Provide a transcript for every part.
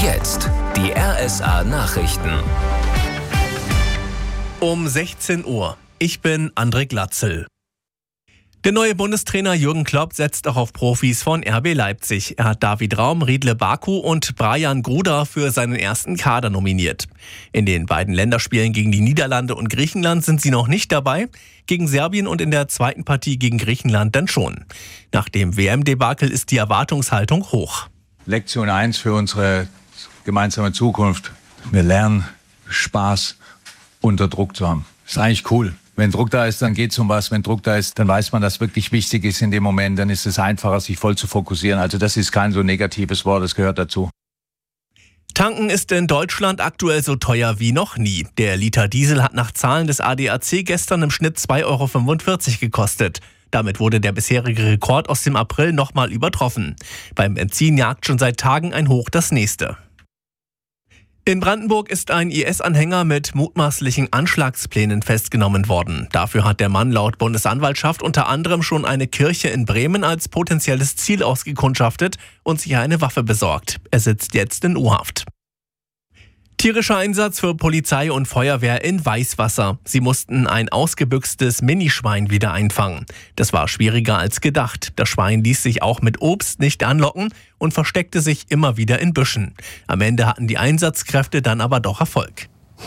jetzt die RSA Nachrichten. Um 16 Uhr. Ich bin André Glatzel. Der neue Bundestrainer Jürgen Klopp setzt auch auf Profis von RB Leipzig. Er hat David Raum, Riedle Baku und Brian Gruda für seinen ersten Kader nominiert. In den beiden Länderspielen gegen die Niederlande und Griechenland sind sie noch nicht dabei, gegen Serbien und in der zweiten Partie gegen Griechenland dann schon. Nach dem WM-Debakel ist die Erwartungshaltung hoch. Lektion 1 für unsere gemeinsame Zukunft. Wir lernen, Spaß unter Druck zu haben. Ist eigentlich cool. Wenn Druck da ist, dann geht's um was. Wenn Druck da ist, dann weiß man, dass wirklich wichtig ist in dem Moment. Dann ist es einfacher, sich voll zu fokussieren. Also das ist kein so negatives Wort, das gehört dazu. Tanken ist in Deutschland aktuell so teuer wie noch nie. Der Liter Diesel hat nach Zahlen des ADAC gestern im Schnitt 2,45 € gekostet. Damit wurde der bisherige Rekord aus dem April nochmal übertroffen. Beim Benzin jagt schon seit Tagen ein Hoch das nächste. In Brandenburg ist ein IS-Anhänger mit mutmaßlichen Anschlagsplänen festgenommen worden. Dafür hat der Mann laut Bundesanwaltschaft unter anderem schon eine Kirche in Bremen als potenzielles Ziel ausgekundschaftet und sich eine Waffe besorgt. Er sitzt jetzt in U-Haft. Tierischer Einsatz für Polizei und Feuerwehr in Weißwasser. Sie mussten ein ausgebüxtes Minischwein wieder einfangen. Das war schwieriger als gedacht. Das Schwein ließ sich auch mit Obst nicht anlocken und versteckte sich immer wieder in Büschen. Am Ende hatten die Einsatzkräfte dann aber doch Erfolg.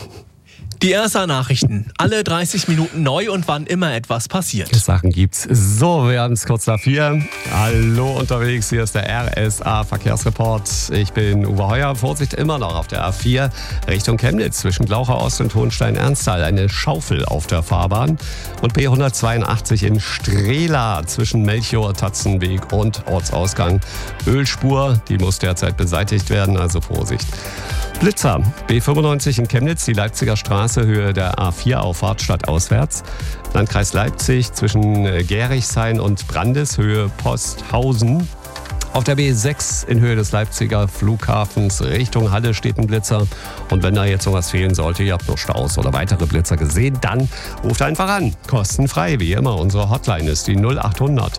Die RSA-Nachrichten. Alle 30 Minuten neu und wann immer etwas passiert. Sachen gibt's. So, wir haben es kurz nach 4. Hallo unterwegs, hier ist der RSA-Verkehrsreport. Ich bin Uwe Heuer. Vorsicht immer noch auf der A4 Richtung Chemnitz zwischen Glauchau Ost und Hohenstein-Ernsthal. Eine Schaufel auf der Fahrbahn. Und B182 in Strehla zwischen Melchior, Tatzenweg und Ortsausgang. Ölspur, die muss derzeit beseitigt werden, also Vorsicht. Blitzer, B95 in Chemnitz, die Leipziger Straße, Höhe der A4-Auffahrt stadtauswärts. Landkreis Leipzig zwischen Gerichshain und Brandes, Höhe Posthausen. Auf der B6 in Höhe des Leipziger Flughafens Richtung Halle steht ein Blitzer. Und wenn da jetzt noch was fehlen sollte, ihr habt noch Staus oder weitere Blitzer gesehen, dann ruft einfach an. Kostenfrei, wie immer. Unsere Hotline ist die 0800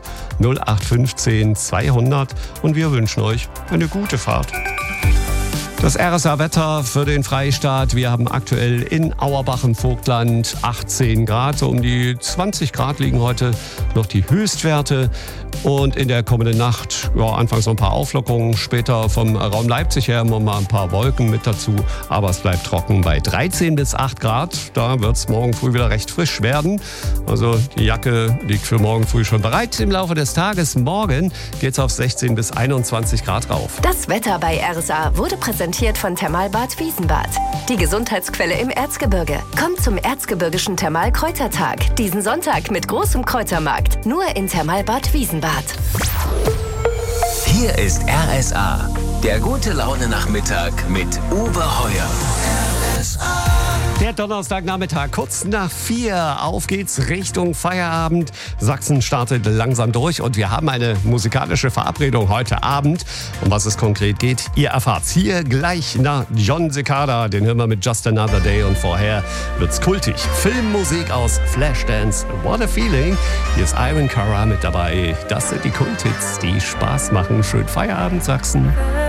0815 200 und wir wünschen euch eine gute Fahrt. Das RSA-Wetter für den Freistaat. Wir haben aktuell in Auerbach im Vogtland 18 Grad. So um die 20 Grad liegen heute noch die Höchstwerte. Und in der kommenden Nacht, anfangs noch ein paar Auflockerungen. Später vom Raum Leipzig her immer mal ein paar Wolken mit dazu. Aber es bleibt trocken bei 13 bis 8 Grad. Da wird es morgen früh wieder recht frisch werden. Also die Jacke liegt für morgen früh schon bereit. Im Laufe des Tages morgen geht es auf 16 bis 21 Grad rauf. Das Wetter bei RSA wurde präsentiert von Thermalbad Wiesenbad. Die Gesundheitsquelle im Erzgebirge. Kommt zum Erzgebirgischen Thermalkräutertag. Diesen Sonntag mit großem Kräutermarkt. Nur in Thermalbad Wiesenbad. Hier ist RSA, der gute Laune-Nachmittag mit Uwe Heuer. RSA. Der Donnerstagnachmittag, kurz nach 4. Auf geht's Richtung Feierabend. Sachsen startet langsam durch und wir haben eine musikalische Verabredung heute Abend. Um was es konkret geht, ihr erfahrt's hier gleich nach John Cicada. Den hören wir mit Just Another Day und vorher wird's kultig. Filmmusik aus Flashdance, What a Feeling. Hier ist Iron Cara mit dabei. Das sind die Kulthits, die Spaß machen. Schönen Feierabend, Sachsen.